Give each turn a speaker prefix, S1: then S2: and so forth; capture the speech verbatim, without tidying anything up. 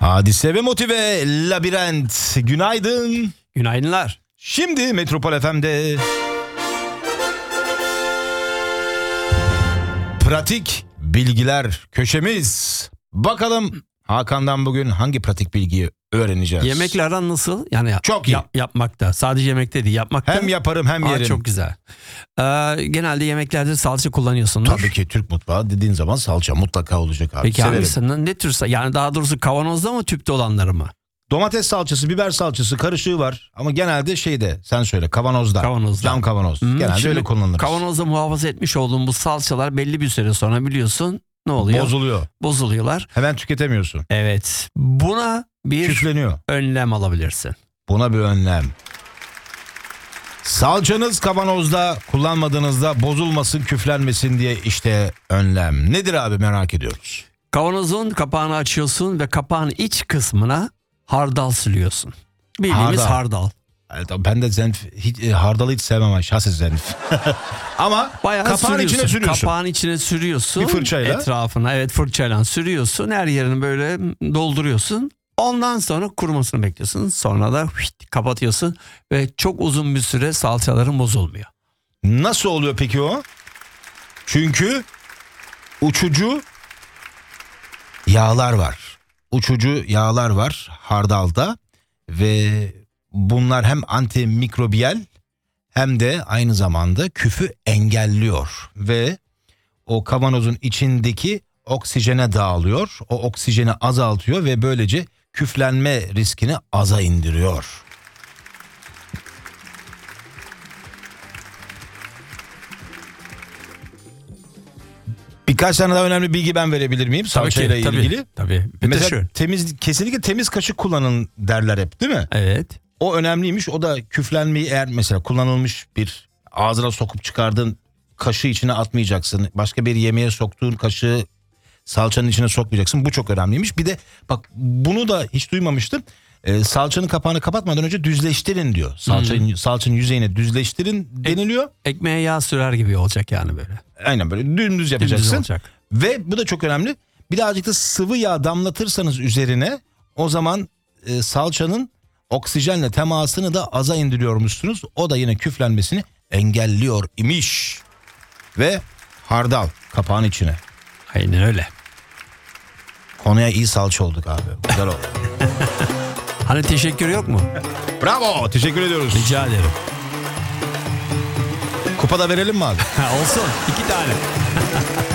S1: Hadise ve Motive Labirent. Günaydın.
S2: Günaydınlar.
S1: Şimdi Metropol F M'de pratik bilgiler köşemiz. Bakalım Hakan'dan bugün hangi pratik bilgiyi öğreneceğiz?
S2: Yemekle aran nasıl? Yani
S1: çok iyi.
S2: Yap, yapmakta. Sadece yemekte değil, yapmakta.
S1: Hem yaparım hem
S2: Aa,
S1: yerim.
S2: çok güzel. Ee, genelde yemeklerde salça kullanıyorsundur.
S1: Tabii ki Türk mutfağı dediğin zaman salça mutlaka olacak abi.
S2: Peki
S1: Severim.
S2: hangisinden? Ne tür sa- Yani daha doğrusu kavanozda mı, tüpte olanları mı?
S1: Domates salçası, biber salçası karışığı var. Ama genelde şeyde, sen söyle, kavanozda.
S2: Kavanozda.
S1: Cam kavanoz.
S2: Hmm,
S1: genelde
S2: şimdi
S1: öyle kullanılır.
S2: Kavanozda muhafaza etmiş olduğum bu salçalar belli bir süre sonra biliyorsun ne oluyor?
S1: Bozuluyor.
S2: Bozuluyorlar.
S1: Hemen tüketemiyorsun.
S2: Evet. Buna bir
S1: Küfleniyor.
S2: önlem alabilirsin.
S1: Buna bir önlem. Salçanız kavanozda kullanmadığınızda bozulmasın, küflenmesin diye işte önlem. Nedir abi, merak ediyoruz.
S2: Kavanozun kapağını açıyorsun ve kapağın iç kısmına hardal sürüyorsun. Bildiğimiz
S1: Hardal.
S2: hardal.
S1: Evet, ben de zenf, hiç, e, hardalı hiç sevmem ama şahsen zenf. Ama
S2: Bayağı
S1: kapağın
S2: sürüyorsun.
S1: içine sürüyorsun.
S2: Kapağın içine sürüyorsun.
S1: Bir fırçayla.
S2: Etrafına evet fırçayla sürüyorsun. Her yerini böyle dolduruyorsun. Ondan sonra kurumasını bekliyorsun. Sonra da hüt, kapatıyorsun. Ve çok uzun bir süre salçaların bozulmuyor.
S1: Nasıl oluyor peki o? Çünkü uçucu yağlar var. Uçucu yağlar var hardalda ve bunlar hem antimikrobiyal hem de aynı zamanda küfü engelliyor ve o kavanozun içindeki oksijene dağılıyor. O oksijeni azaltıyor ve böylece küflenme riskini aza indiriyor. Birkaç tane daha önemli bilgi ben verebilir miyim salçayla
S2: tabii,
S1: ilgili?
S2: Tabii.
S1: Mesela temiz, kesinlikle temiz kaşık kullanın derler hep, değil mi?
S2: Evet.
S1: O önemliymiş. O da küflenmeyi, eğer mesela kullanılmış bir ağzına sokup çıkardığın kaşığı içine atmayacaksın. Başka bir yemeğe soktuğun kaşığı salçanın içine sokmayacaksın. Bu çok önemliymiş. Bir de bak, bunu da hiç duymamıştım. Ee, salçanın kapağını kapatmadan önce düzleştirin diyor. Salçanın, hmm. salçanın yüzeyini düzleştirin deniliyor.
S2: Ek, ekmeğe yağ sürer gibi olacak yani böyle.
S1: Aynen böyle dümdüz yapacaksın.
S2: Dümdüz olacak.
S1: Ve bu da çok önemli. Birazcık da sıvı yağ damlatırsanız üzerine, o zaman e, salçanın oksijenle temasını da aza indiriyormuşsunuz. O da yine küflenmesini engelliyor imiş. Ve hardal kapağın içine.
S2: Aynen öyle.
S1: Konuya iyi salça olduk abi. Güzel oldu.
S2: Hani teşekkür yok mu?
S1: Bravo, teşekkür ediyoruz.
S2: Rica ederim.
S1: Kupa da verelim mi abi?
S2: Olsun, iki tane.